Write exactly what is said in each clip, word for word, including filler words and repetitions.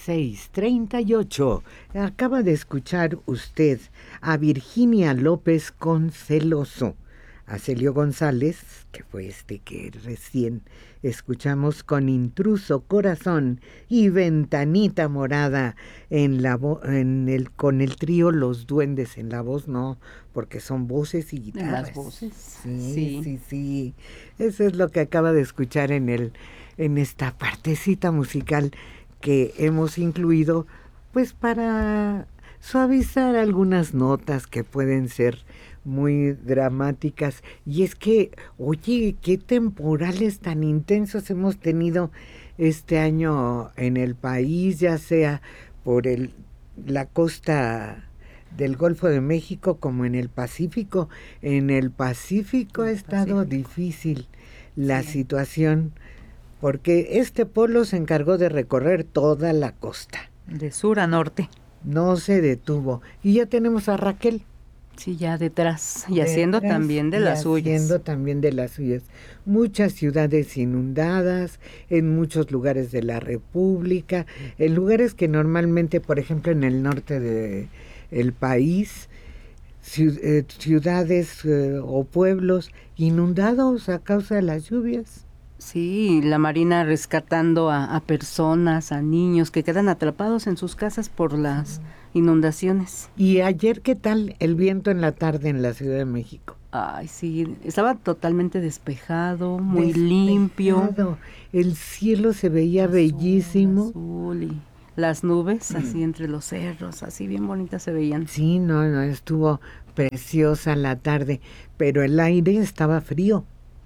seis treinta y ocho. Acaba de escuchar usted a Virginia López con Celoso, a Celio González, que fue este que recién escuchamos, con Intruso Corazón, y Ventanita Morada en la vo- en el con el trío Los Duendes en la voz, no, porque son voces y guitarras. En las voces. Sí, Sí, sí, sí. Eso es lo que acaba de escuchar en el en esta partecita musical que hemos incluido, pues para suavizar algunas notas que pueden ser muy dramáticas. Y es que, oye, qué temporales tan intensos hemos tenido este año en el país, ya sea por el la costa del Golfo de México como en el Pacífico. En el Pacífico ha estado difícil la Sí. situación, porque este polo se encargó de recorrer toda la costa. de sur a norte. No se detuvo. Y ya tenemos a Raquel. Sí, ya detrás. Y haciendo Detrás, también de y las suyas. haciendo también de las suyas. Muchas ciudades inundadas, en muchos lugares de la República, en lugares que normalmente, por ejemplo, en el norte de el país, ciu- eh, ciudades eh, o pueblos inundados a causa de las lluvias. Sí, la Marina rescatando a, a personas, a niños que quedan atrapados en sus casas por las inundaciones. Y ayer, ¿qué tal el viento en la tarde en la Ciudad de México? Ay, sí, estaba totalmente despejado, muy Despejado. limpio. El cielo se veía Azul, bellísimo. azul, y las nubes así entre los cerros, así bien bonitas se veían. Sí, no, no, estuvo preciosa la tarde, pero el aire estaba frío.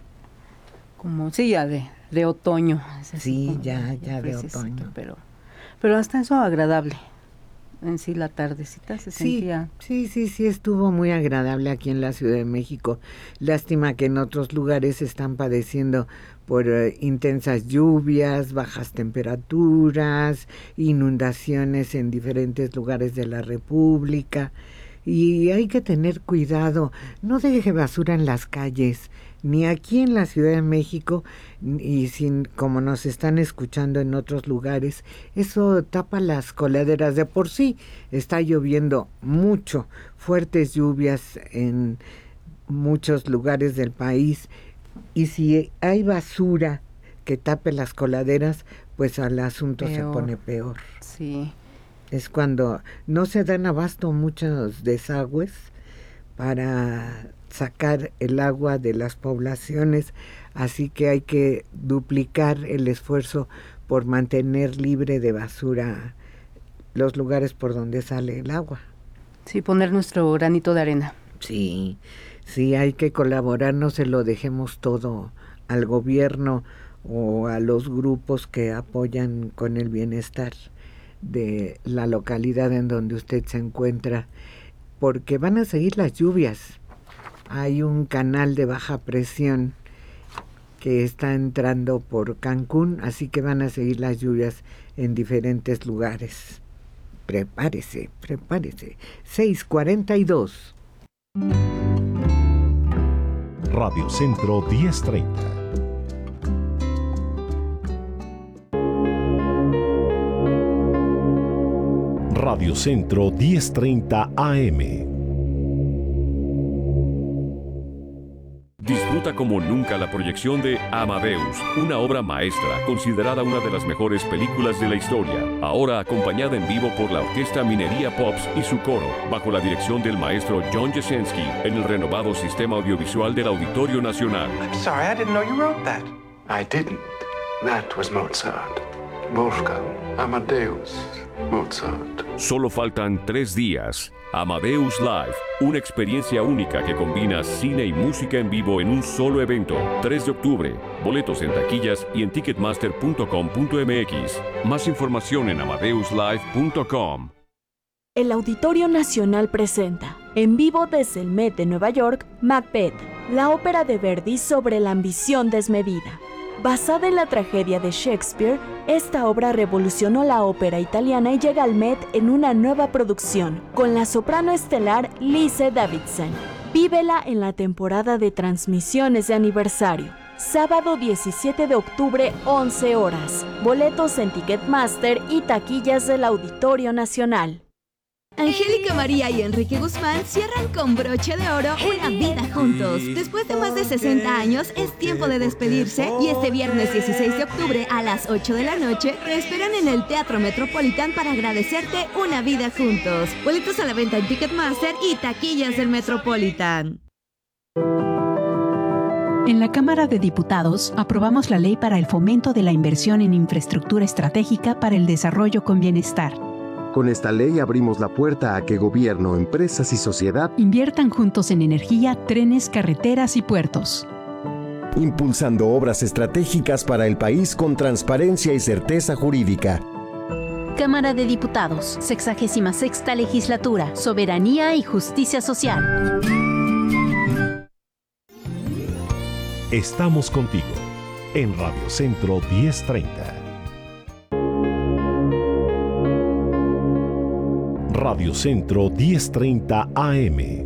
Como, sí, ya de, de otoño. Es así Sí, como ya, ya de fresiecito, otoño. Pero, pero hasta eso agradable. En sí, la tardecita se Sí, sentía. sí, sí, sí, estuvo muy agradable aquí en la Ciudad de México. Lástima que en otros lugares están padeciendo por eh, intensas lluvias, bajas temperaturas, inundaciones en diferentes lugares de la República. Y hay que tener cuidado, no deje basura en las calles, ni aquí en la Ciudad de México, y sin, como nos están escuchando en otros lugares, eso tapa las coladeras. De por sí está lloviendo mucho, fuertes lluvias en muchos lugares del país, y si hay basura que tape las coladeras, pues el asunto Peor. se pone peor. Sí. Es cuando no se dan abasto muchos desagües para sacar el agua de las poblaciones, así que hay que duplicar el esfuerzo por mantener libre de basura los lugares por donde sale el agua. Sí, poner nuestro granito de arena. Sí, sí, hay que colaborar, no se lo dejemos todo al gobierno o a los grupos que apoyan con el bienestar de la localidad en donde usted se encuentra, porque van a seguir las lluvias. Hay un canal de baja presión que está entrando por Cancún, así que van a seguir las lluvias en diferentes lugares. Prepárese, prepárese. seis cuarenta y dos. Radio Centro diez treinta. Radio Centro diez treinta A M. Disfruta como nunca la proyección de Amadeus, una obra maestra considerada una de las mejores películas de la historia, ahora acompañada en vivo por la Orquesta Minería Pops y su coro, bajo la dirección del maestro John Jasenski, en el renovado Sistema Audiovisual del Auditorio Nacional. I'm sorry, I didn't know you wrote that. I didn't. That was Mozart. Wolfgang Amadeus Mozart. Solo faltan tres días. Amadeus Live, una experiencia única que combina cine y música en vivo en un solo evento. tres de octubre. Boletos en taquillas y en ticketmaster punto com punto m x. Más información en amadeus live punto com. El Auditorio Nacional presenta, en vivo desde el Met de Nueva York, Macbeth, la ópera de Verdi sobre la ambición desmedida. Basada en la tragedia de Shakespeare, esta obra revolucionó la ópera italiana y llega al Met en una nueva producción, con la soprano estelar Lise Davidson. Vívela en la temporada de transmisiones de aniversario. sábado diecisiete de octubre, once horas. Boletos en Ticketmaster y taquillas del Auditorio Nacional. Angélica María y Enrique Guzmán cierran con broche de oro una vida juntos. Después de más de sesenta años, es tiempo de despedirse y este viernes dieciséis de octubre a las ocho de la noche te esperan en el Teatro Metropolitan para agradecerte una vida juntos. Boletos a la venta en Ticketmaster y taquillas del Metropolitan. En la Cámara de Diputados aprobamos la ley para el fomento de la inversión en infraestructura estratégica para el desarrollo con bienestar. Con esta ley abrimos la puerta a que gobierno, empresas y sociedad inviertan juntos en energía, trenes, carreteras y puertos. Impulsando obras estratégicas para el país con transparencia y certeza jurídica. Cámara de Diputados, sexagésima sexta legislatura, soberanía y justicia social. Estamos contigo en Radio Centro diez treinta. Radio Centro diez treinta A M.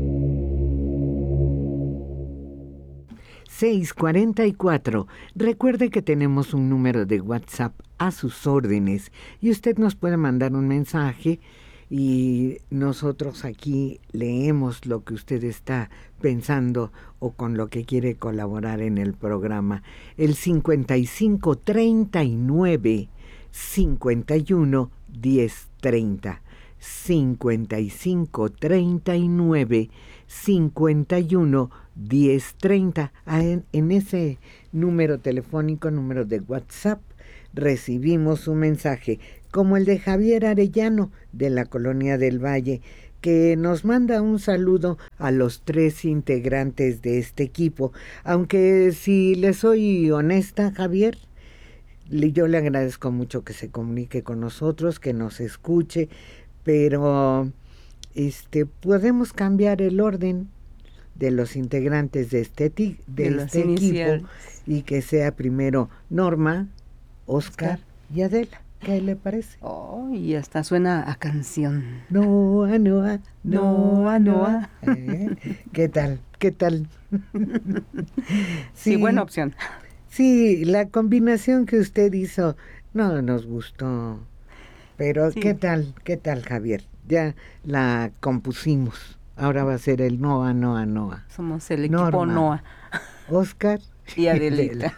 seis cuarenta y cuatro. Recuerde que tenemos un número de WhatsApp a sus órdenes y usted nos puede mandar un mensaje y nosotros aquí leemos lo que usted está pensando o con lo que quiere colaborar en el programa. El cincuenta y cinco treinta y nueve cincuenta y uno diez treinta. cincuenta y cinco treinta y nueve cincuenta y uno diez treinta. En, en ese número telefónico, número de WhatsApp, recibimos un mensaje como el de Javier Arellano de la Colonia del Valle, que nos manda un saludo a los tres integrantes de este equipo. Aunque si le soy honesta, Javier, yo le agradezco mucho que se comunique con nosotros, que nos escuche, pero este podemos cambiar el orden de los integrantes de este, ti, de de este equipo y que sea primero Norma, Oscar, Oscar y Adela. ¿Qué le parece? Oh, y hasta suena a canción. Noa, Noa, Noa, Noa. ¿Eh? ¿Qué tal? ¿Qué tal? Sí, sí, buena opción. Sí, la combinación que usted hizo no nos gustó. Pero, sí. ¿qué tal? ¿Qué tal, Javier? Ya la compusimos. Ahora va a ser el Noa, Noa, Noa. Somos el equipo Norma, Noa. Oscar y Adelita.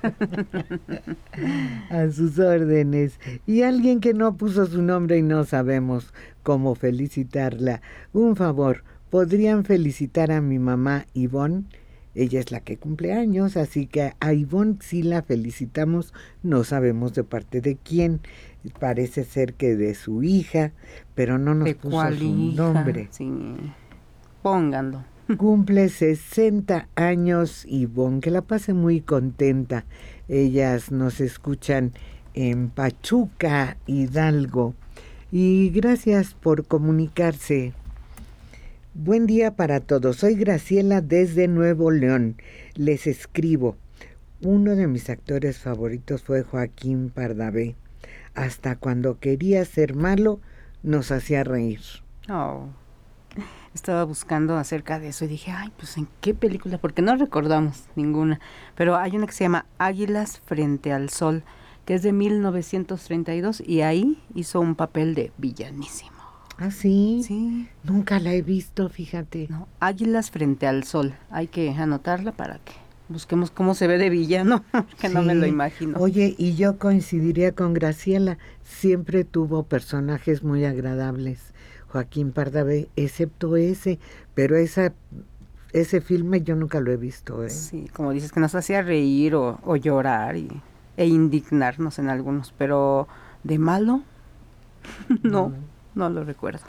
A sus órdenes. Y alguien que no puso su nombre y no sabemos cómo felicitarla. Un favor, ¿podrían felicitar a mi mamá Ivonne? Ella es la que cumple años, así que a Ivonne sí la felicitamos, no sabemos de parte de quién, parece ser que de su hija, pero no nos puso su hija? nombre. Sí, pónganlo. Cumple sesenta años Ivonne, que la pase muy contenta. Ellas nos escuchan en Pachuca, Hidalgo, y gracias por comunicarse. Buen día para todos. Soy Graciela desde Nuevo León. Les escribo. Uno de mis actores favoritos fue Joaquín Pardavé. Hasta cuando quería ser malo, nos hacía reír. Oh, estaba buscando acerca de eso y dije, ay, pues ¿en qué película? Porque no recordamos ninguna. Pero hay una que se llama Águilas frente al sol, que es de mil novecientos treinta y dos y ahí hizo un papel de villanísimo. ¿Ah, sí? Sí. Nunca la he visto, fíjate. No, Águilas frente al sol. Hay que anotarla para que busquemos cómo se ve de villano, que sí. No me lo imagino. Oye, y yo coincidiría con Graciela. Siempre tuvo personajes muy agradables, Joaquín Pardavé, excepto ese. Pero esa, ese filme yo nunca lo he visto, ¿eh? Sí, como dices, que nos hacía reír o, o llorar y, e indignarnos en algunos. Pero de malo, no. no. No lo recuerdo.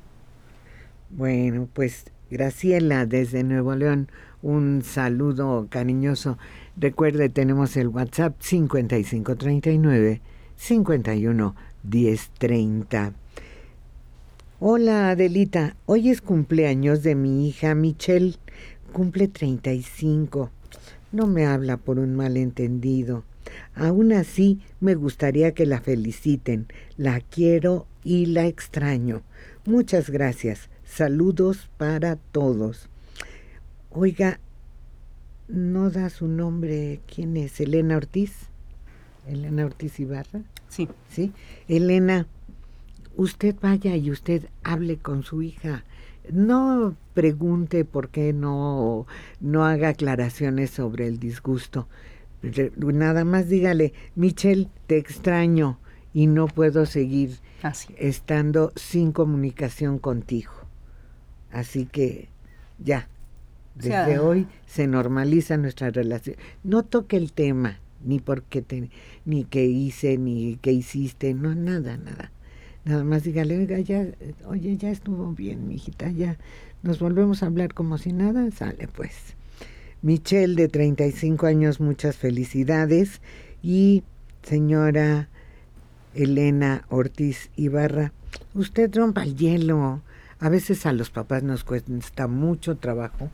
Bueno, pues Graciela desde Nuevo León, un saludo cariñoso. Recuerde, tenemos el WhatsApp cincuenta y cinco treinta y nueve cincuenta y uno diez treinta. Hola Adelita, hoy es cumpleaños de mi hija Michelle, cumple treinta y cinco. No me habla por un malentendido. Aún así, me gustaría que la feliciten. La quiero y la extraño. Muchas gracias. Saludos para todos. Oiga, no da su nombre. ¿Quién es? ¿Elena Ortiz? ¿Elena Ortiz Ibarra? Sí. Sí. Elena, usted vaya y usted hable con su hija. No pregunte por qué no, no haga aclaraciones sobre el disgusto. Nada más dígale, Michelle, te extraño y no puedo seguir Así. estando sin comunicación contigo. Así que ya, desde o sea, hoy se normaliza nuestra relación. No toque el tema, ni porque te, ni qué hice, ni qué hiciste, no, nada, nada. Nada más dígale, oiga, ya, oye, ya estuvo bien, mijita, ya nos volvemos a hablar como si nada, sale pues. Michelle, de treinta y cinco años, muchas felicidades. Y señora Elena Ortiz Ibarra, usted rompa el hielo. A veces a los papás nos cuesta mucho trabajo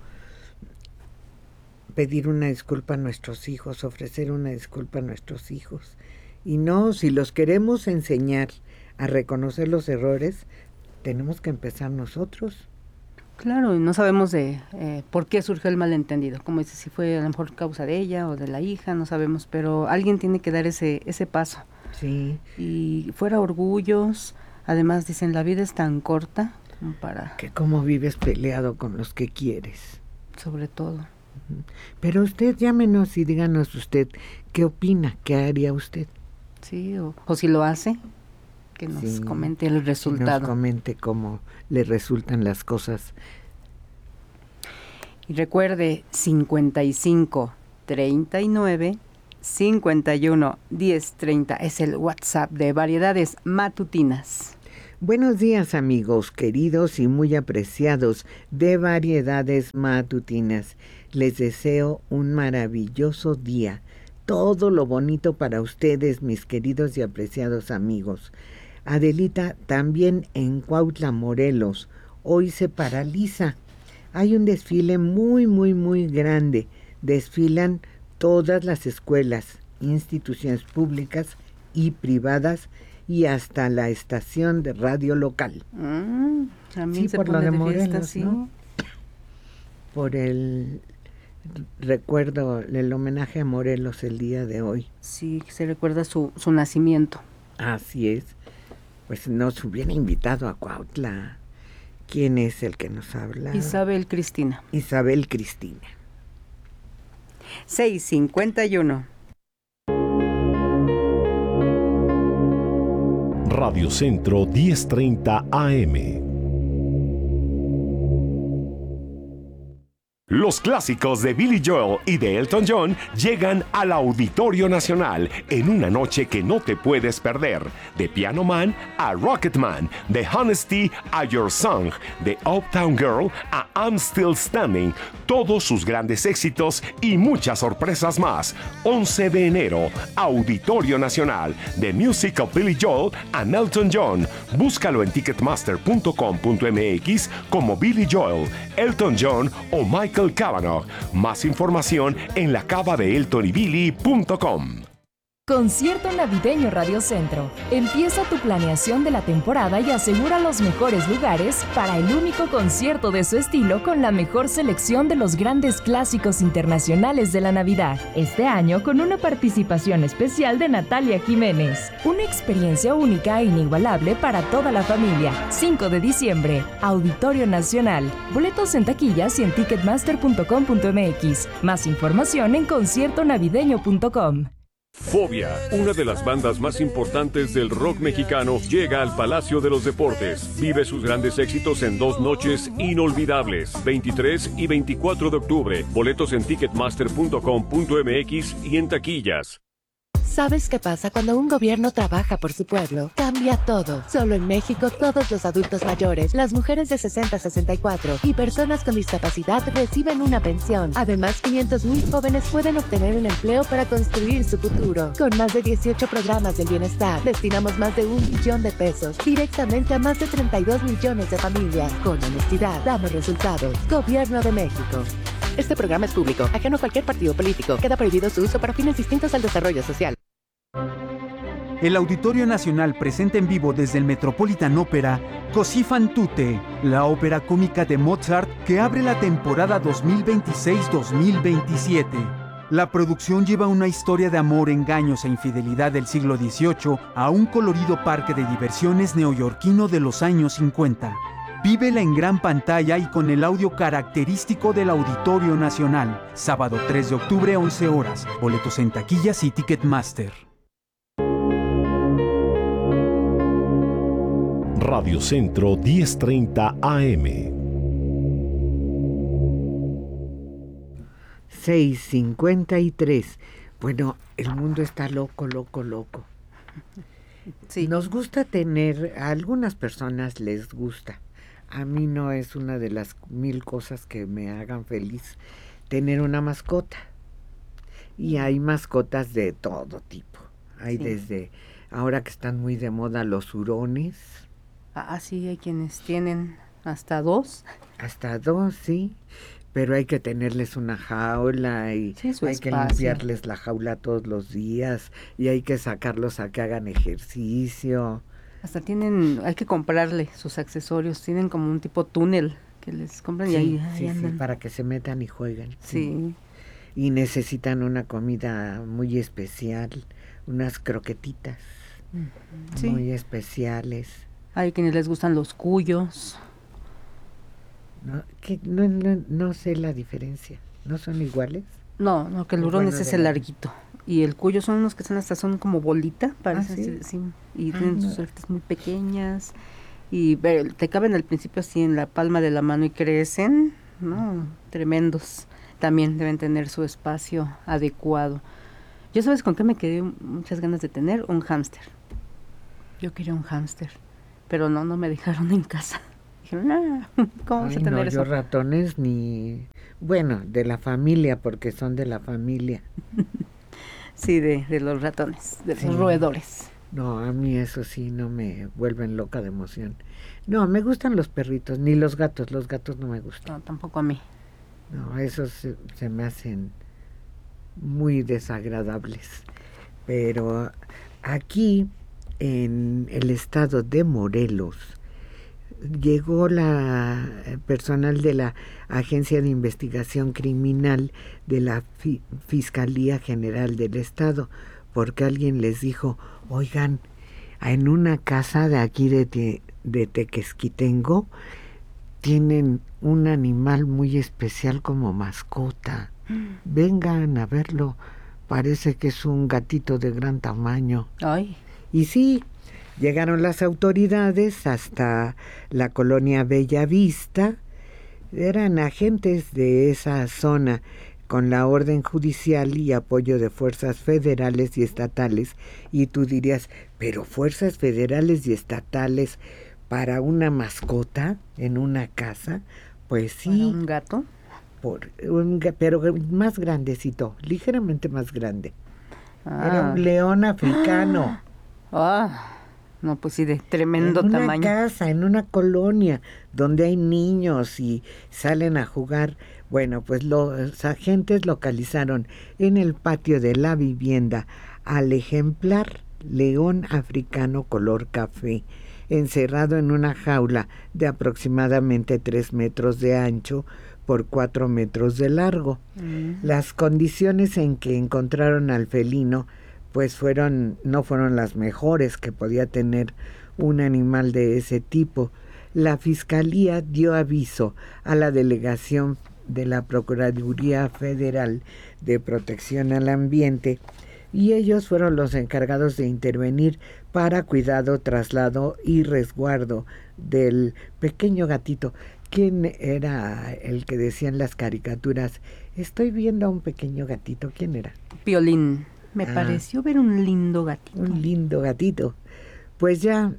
pedir una disculpa a nuestros hijos, ofrecer una disculpa a nuestros hijos. Y no, si los queremos enseñar a reconocer los errores, tenemos que empezar nosotros. Claro, y no sabemos de eh, por qué surgió el malentendido, como dice, si fue a lo mejor causa de ella o de la hija, no sabemos, pero alguien tiene que dar ese ese paso. Sí. Y fuera orgullos, además dicen, la vida es tan corta como para... Que cómo vives peleado con los que quieres. Sobre todo. Pero usted llámenos y díganos usted, ¿qué opina? ¿Qué haría usted? Sí, o, o si lo hace, que nos sí, comente el resultado. Que nos comente cómo le resultan las cosas. Y recuerde, cincuenta y cinco, treinta y nueve, cincuenta y uno, diez, treinta es el WhatsApp de Variedades Matutinas. Buenos días, amigos queridos y muy apreciados de Variedades Matutinas. Les deseo un maravilloso día. Todo lo bonito para ustedes, mis queridos y apreciados amigos. Adelita, también en Cuautla, Morelos, hoy se paraliza. Hay un desfile muy, muy, muy grande. Desfilan todas las escuelas, instituciones públicas y privadas y hasta la estación de radio local. Mm, también sí, se por pone lo de, de Morelos, fiesta, ¿sí? ¿no? Por el recuerdo, el homenaje a Morelos el día de hoy. Sí, se recuerda su, su nacimiento. Así es. Pues nos hubiera invitado a Cuautla. ¿Quién es el que nos habla? Isabel Cristina. Isabel Cristina. seis cincuenta y uno. Radio Centro diez treinta A M. Los clásicos de Billy Joel y de Elton John llegan al Auditorio Nacional en una noche que no te puedes perder. De Piano Man a Rocket Man, de Honesty a Your Song, de Uptown Girl a I'm Still Standing, todos sus grandes éxitos y muchas sorpresas más. once de enero, Auditorio Nacional, The Music of Billy Joel and Elton John. Búscalo en ticketmaster punto com punto m x como Billy Joel, Elton John o Michael Cavanaugh. Más información en la cava de elton y billy punto com. Concierto Navideño Radio Centro. Empieza tu planeación de la temporada y asegura los mejores lugares para el único concierto de su estilo con la mejor selección de los grandes clásicos internacionales de la Navidad. Este año con una participación especial de Natalia Jiménez. Una experiencia única e inigualable para toda la familia. cinco de diciembre, Auditorio Nacional. Boletos en taquillas y en ticketmaster punto com punto m x. Más información en concierto navideño punto com. Fobia, una de las bandas más importantes del rock mexicano, llega al Palacio de los Deportes. Vive sus grandes éxitos en dos noches inolvidables, veintitrés y veinticuatro de octubre. Boletos en ticketmaster punto com punto m x y en taquillas. ¿Sabes qué pasa cuando un gobierno trabaja por su pueblo? Cambia todo. Solo en México, todos los adultos mayores, las mujeres de sesenta a sesenta y cuatro y personas con discapacidad reciben una pensión. Además, quinientos mil jóvenes pueden obtener un empleo para construir su futuro. Con más de dieciocho programas del bienestar, destinamos más de un billón de pesos directamente a más de treinta y dos millones de familias. Con honestidad, damos resultados. Gobierno de México. Este programa es público, ajeno a cualquier partido político. Queda prohibido su uso para fines distintos al desarrollo social. el Auditorio Nacional presenta en vivo desde el Metropolitan Opera Così fan tutte, la ópera cómica de Mozart que abre la temporada dos mil veintiséis dos mil veintisiete. La producción lleva una historia de amor, engaños e infidelidad del siglo dieciocho a un colorido parque de diversiones neoyorquino de los años cincuenta. Vívela en gran pantalla y con el audio característico del Auditorio Nacional. Sábado tres de octubre, once horas. Boletos en taquillas y Ticketmaster. Radio Centro diez treinta A M. seis cincuenta y tres. Bueno, el mundo está loco, loco, loco. Sí. Nos gusta tener, a algunas personas les gusta. A mí no es una de las mil cosas que me hagan feliz tener una mascota. Y hay mascotas de todo tipo. Hay sí. desde, ahora que están muy de moda los hurones. Ah, sí, hay quienes tienen hasta dos. Hasta dos, sí. Pero hay que tenerles una jaula y sí, hay espacio. que limpiarles la jaula todos los días y hay que sacarlos a que hagan ejercicio. Hasta tienen, hay que comprarle sus accesorios, tienen como un tipo túnel que les compran sí, y ahí, ahí sí, andan. Sí, para que se metan y jueguen. Sí. sí. Y necesitan una comida muy especial, unas croquetitas sí. muy especiales. Hay quienes les gustan los cuyos. No, que no, no, no sé la diferencia. ¿No son iguales? No, no, que el hurón bueno, es el larguito. Y el cuyo son unos que son hasta son como bolita, parece. ¿Ah, sí? Sí, y ah, tienen no. sus orejas muy pequeñas. Y pero, te caben al principio así en la palma de la mano y crecen, ¿no? Tremendos. También deben tener su espacio adecuado. Yo, ¿sabes con qué me quedé muchas ganas de tener? Un hámster. Yo quería un hámster, pero no, no me dejaron en casa. Dijeron, no, ¿cómo vas a tener no, eso? Yo ratones ni... Bueno, de la familia, porque son de la familia. Sí, de, de los ratones, de sí. los roedores. No, a mí eso sí no me vuelven loca de emoción. No, me gustan los perritos, ni los gatos, los gatos no me gustan. No, tampoco a mí. No, esos se, se me hacen muy desagradables. Pero aquí, en el estado de Morelos, llegó la personal de la Agencia de Investigación Criminal de la Fi- Fiscalía General del Estado, porque alguien les dijo, oigan, en una casa de aquí de, te, de Tequesquitengo tienen un animal muy especial como mascota. Mm. Vengan a verlo, parece que es un gatito de gran tamaño. Ay. Y sí, llegaron las autoridades hasta la colonia Bellavista, eran agentes de esa zona con la orden judicial y apoyo de fuerzas federales y estatales, y tú dirías, pero fuerzas federales y estatales para una mascota en una casa, pues sí. ¿Para un gato? Por un, pero más grandecito, ligeramente más grande. Ah. Era un león africano. Ah, no, pues sí, de tremendo en tamaño. En una casa, en una colonia, donde hay niños y salen a jugar. Bueno, pues los agentes localizaron en el patio de la vivienda al ejemplar león africano color café, encerrado en una jaula de aproximadamente tres metros de ancho por cuatro metros de largo. Mm. Las condiciones en que encontraron al felino pues fueron no fueron las mejores que podía tener un animal de ese tipo. La Fiscalía dio aviso a la delegación de la Procuraduría Federal de Protección al Ambiente y ellos fueron los encargados de intervenir para cuidado, traslado y resguardo del pequeño gatito. ¿Quién era el que decían las caricaturas? Estoy viendo a un pequeño gatito. ¿Quién era? Piolín. Me ah, pareció ver un lindo gatito. Un lindo gatito. Pues ya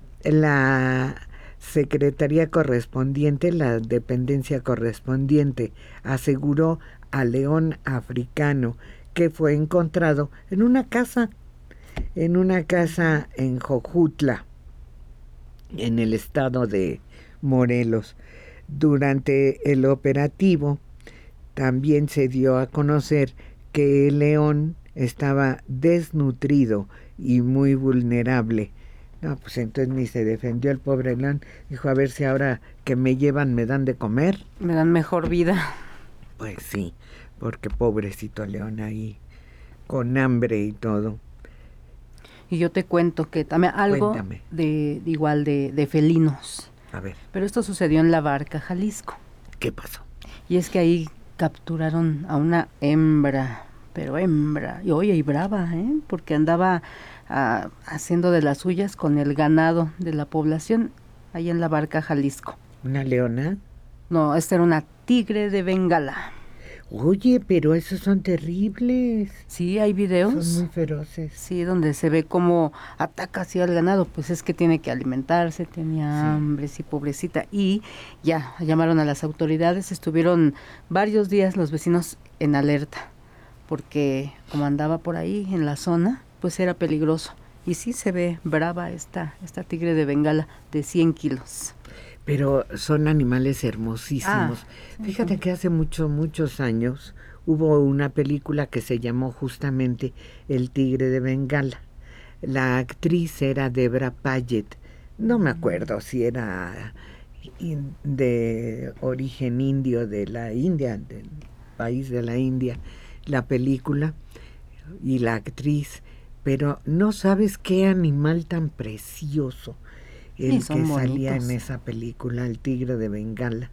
la secretaría correspondiente, la dependencia correspondiente, aseguró al león africano que fue encontrado en una casa, en una casa en Jojutla, en el estado de Morelos. Durante el operativo también se dio a conocer que el león estaba desnutrido y muy vulnerable. No, pues entonces ni se defendió el pobre león. Dijo, a ver si ahora que me llevan me dan de comer. Me dan mejor vida. Pues sí, porque pobrecito león ahí, con hambre y todo. Y yo te cuento que también algo de, de igual de, de felinos. A ver. Pero esto sucedió en La Barca, Jalisco. ¿Qué pasó? Y es que ahí capturaron a una hembra, pero hembra, y oye, y brava, ¿eh? Porque andaba uh, haciendo de las suyas con el ganado de la población, ahí en La Barca, Jalisco. ¿Una leona? No, esta era una tigre de Bengala. Oye, pero esos son terribles. Sí, hay videos. Son muy feroces. Sí, donde se ve cómo ataca así al ganado, pues es que tiene que alimentarse, tenía sí. hambre, sí, pobrecita. Y ya llamaron a las autoridades, estuvieron varios días los vecinos en alerta, porque como andaba por ahí en la zona, pues era peligroso. Y sí se ve brava esta, esta tigre de Bengala de cien kilos. Pero son animales hermosísimos. Ah, Fíjate sí. que hace muchos, muchos años hubo una película que se llamó justamente El tigre de Bengala. La actriz era Debra Paget. No me acuerdo si era de origen indio de la India, del país de la India, la película y la actriz. Pero no sabes qué animal tan precioso. El sí, que salía bonitos. En esa película, el tigre de Bengala.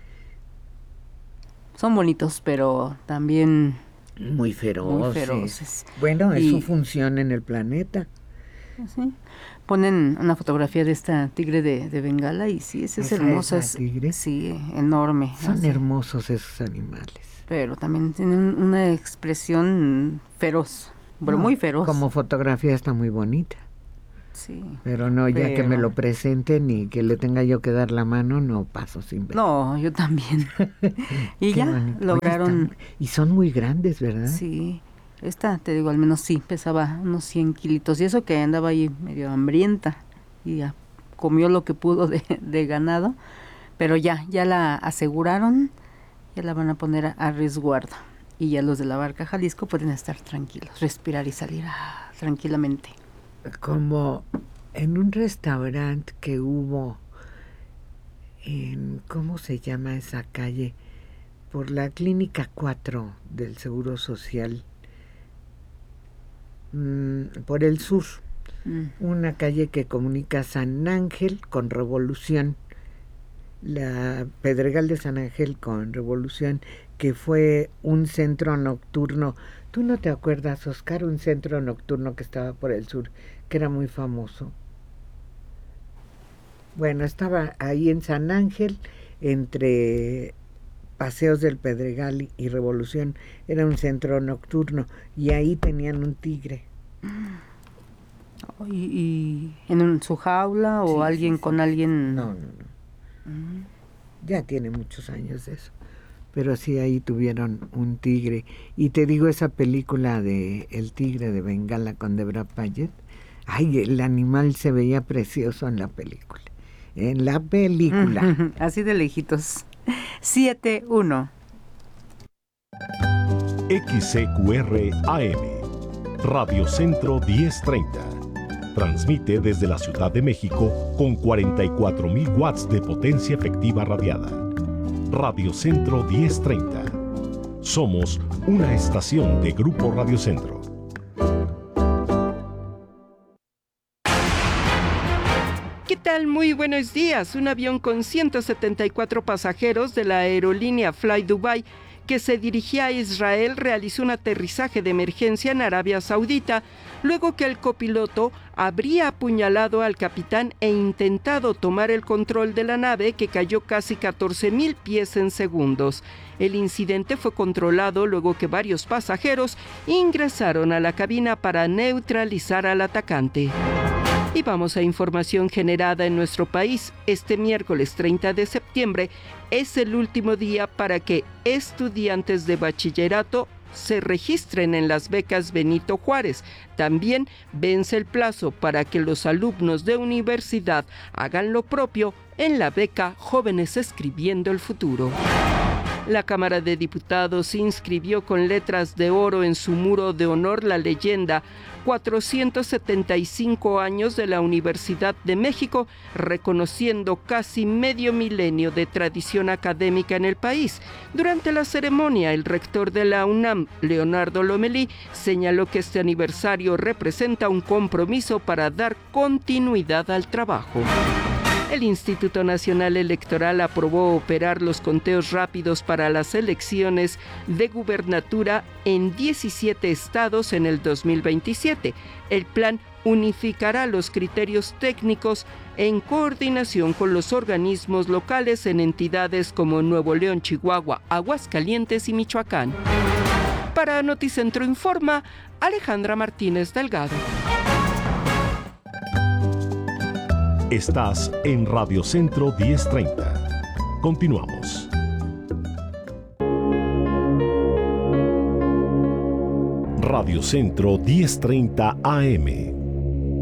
Son bonitos, pero también muy feroces. Muy feroces. Bueno, y, es su función en el planeta. Sí. Ponen una fotografía de esta tigre de, de Bengala y sí, esa es hermosa. ¿Es tigre? Sí, enorme. Son así. hermosos esos animales. Pero también tienen una expresión feroz, pero no, muy feroz. Como fotografía está muy bonita. Sí, pero no, ya pero... que me lo presenten y que le tenga yo que dar la mano, no paso sin ver. No, yo también. Y ya bonito. Lograron... Oye, están... Y son muy grandes, ¿verdad? Sí, esta, te digo, al menos sí, pesaba unos cien kilitos. Y eso que andaba ahí medio hambrienta y ya comió lo que pudo de, de ganado. Pero ya, ya la aseguraron, ya la van a poner a, a resguardo. Y ya los de La Barca, Jalisco, pueden estar tranquilos, respirar y salir ah, tranquilamente. Como en un restaurante que hubo en, ¿cómo se llama esa calle? Por la Clínica cuatro del Seguro Social, mmm, por el sur, mm. una calle que comunica San Ángel con Revolución, la Pedregal de San Ángel con Revolución, que fue un centro nocturno. ¿Tú no te acuerdas, Oscar? Un centro nocturno que estaba por el sur, que era muy famoso. Bueno, estaba ahí en San Ángel, entre Paseos del Pedregal y Revolución, era un centro nocturno, y ahí tenían un tigre. ¿Y, y en un, su jaula o sí, alguien sí, con sí. alguien? No, no, no. Mm. Ya tiene muchos años de eso. Pero sí, ahí tuvieron un tigre. Y te digo, esa película de El tigre de Bengala con Debra Paget, ay, el animal se veía precioso en la película. En la película. Así de lejitos. siete uno. X C Q R A M, Radio Centro diez treinta. Transmite desde la Ciudad de México con cuarenta y cuatro mil watts de potencia efectiva radiada. Radio Centro diez treinta. Somos una estación de Grupo Radio Centro. ¿Qué tal? Muy buenos días. Un avión con ciento setenta y cuatro pasajeros de la aerolínea Fly Dubai, que se dirigía a Israel, realizó un aterrizaje de emergencia en Arabia Saudita, luego que el copiloto habría apuñalado al capitán e intentado tomar el control de la nave, que cayó casi catorce mil pies en segundos. El incidente fue controlado luego que varios pasajeros ingresaron a la cabina para neutralizar al atacante. Y vamos a información generada en nuestro país. Este miércoles treinta de septiembre es el último día para que estudiantes de bachillerato se registren en las becas Benito Juárez. También vence el plazo para que los alumnos de universidad hagan lo propio en la beca Jóvenes Escribiendo el Futuro. La Cámara de Diputados inscribió con letras de oro en su muro de honor la leyenda cuatrocientos setenta y cinco años de la Universidad de México, reconociendo casi medio milenio de tradición académica en el país. Durante la ceremonia, el rector de la UNAM, Leonardo Lomelí, señaló que este aniversario representa un compromiso para dar continuidad al trabajo. El Instituto Nacional Electoral aprobó operar los conteos rápidos para las elecciones de gubernatura en diecisiete estados en el dos mil veintisiete. El plan unificará los criterios técnicos en coordinación con los organismos locales en entidades como Nuevo León, Chihuahua, Aguascalientes y Michoacán. Para Noticentro Informa, Alejandra Martínez Delgado. Estás en Radio Centro diez treinta. Continuamos. Radio Centro diez treinta A M.